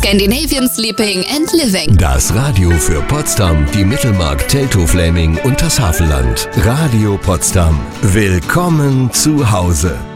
Scandinavian Sleeping and Living. Das Radio für Potsdam, die Mittelmark, Teltow-Fläming und das Havelland. Radio Potsdam. Willkommen zu Hause.